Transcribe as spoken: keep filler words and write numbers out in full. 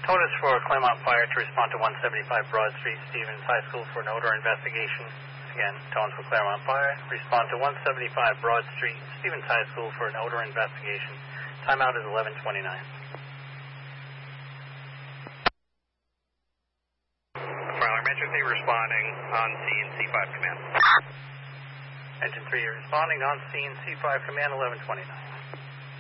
Totus for Claremont Fire to respond to one seventy-five Broad Street, Stevens High School for an odor investigation. Again, tones for Claremont Fire. Respond to one seventy-five Broad Street, Stevens High School for an odor investigation. Timeout is eleven twenty-nine. Filer, Metro three responding on C and C five command. Engine three responding on C and C five command, eleven twenty-nine.